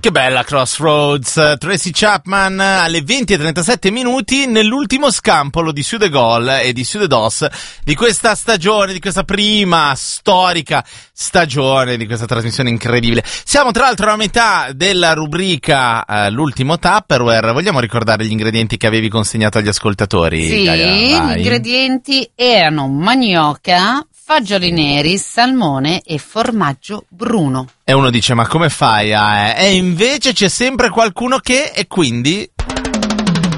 Che bella Crossroads, Tracy Chapman alle 20:37 minuti nell'ultimo scampolo di Sud de Gaulle e di Sud de Dos di questa stagione, di questa prima storica stagione di questa trasmissione incredibile. Siamo tra l'altro a metà della rubrica l'ultimo Tupperware. Vogliamo ricordare gli ingredienti che avevi consegnato agli ascoltatori? Sì, gli ingredienti erano manioca, fagioli neri, salmone e formaggio bruno. E uno dice, ma come fai? E invece c'è sempre qualcuno che, e quindi